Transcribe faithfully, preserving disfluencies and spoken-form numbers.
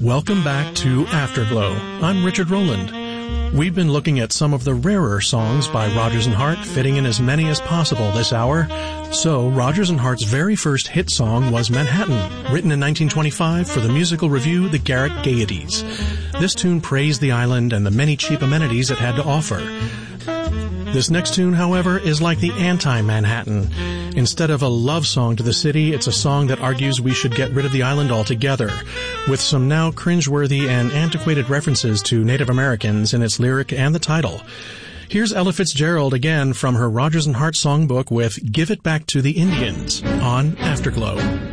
Welcome back to Afterglow. I'm Richard Rowland. We've been looking at some of the rarer songs by Rodgers and Hart, fitting in as many as possible this hour. So, Rodgers and Hart's very first hit song was Manhattan, written in nineteen twenty-five for the musical revue The Garrick Gaieties. This tune praised the island and the many cheap amenities it had to offer. This next tune, however, is like the anti-Manhattan. Instead of a love song to the city, it's a song that argues we should get rid of the island altogether, with some now cringeworthy and antiquated references to Native Americans in its lyric and the title. Here's Ella Fitzgerald again from her Rodgers and Hart songbook with Give It Back to the Indians on Afterglow.